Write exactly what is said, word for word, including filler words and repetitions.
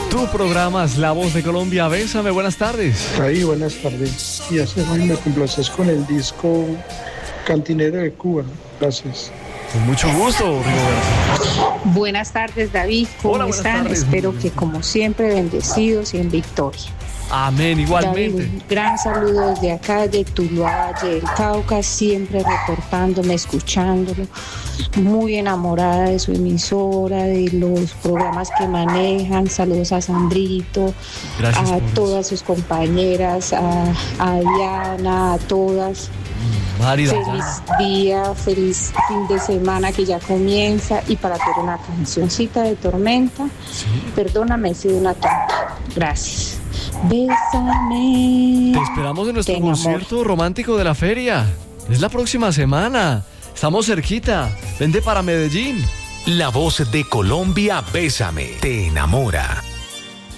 Tu programa es La Voz de Colombia. Bésame, buenas tardes. Ahí, buenas tardes. Y hace hoy me complaces con el disco Cantinero de Cuba. Gracias. Con mucho gusto, Rigoberto. Buenas tardes, David. ¿Cómo Hola, buenas están? tardes. Espero que, como siempre, bendecidos y en victoria. Amén, igualmente. David, un gran saludo desde acá, de Tuluá, Valle del Cauca, siempre reportándome, escuchándolo. Muy enamorada de su emisora, de los programas que manejan. Saludos a Sandrito, Gracias a por todas sus compañeras, a, a Diana, a todas. Mari Feliz Dayana. día, feliz fin de semana que ya comienza. Y para tener una cancioncita de Tormenta, Sí. perdóname, he sido una tonta. Gracias. Bésame. Te esperamos en nuestro Te enamoro. concierto romántico de la feria. Es la próxima semana. Estamos cerquita. Vente para Medellín. La Voz de Colombia, Bésame, te enamora.